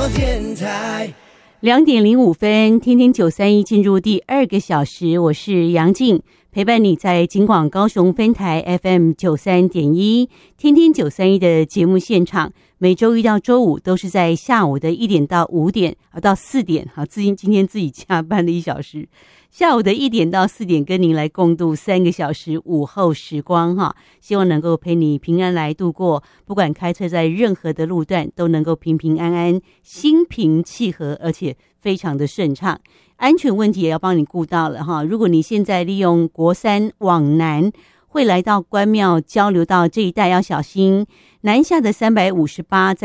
电台。 2:05，听听931进入第2个小时，我是杨静，陪伴你在警广高雄分台 FM93.1，听听931的节目现场。每周一到周五都是在下午的1点到5点到4点，今天自己加班了1小时，下午的1点到4点跟您来共度3个小时午后时光希望能够陪你平安来度过，不管开车在任何的路段都能够平平安安，心平气和，而且非常的顺畅。安全问题也要帮你顾到了如果你现在利用国3往南会来到关庙交流道这一带，要小心南下的358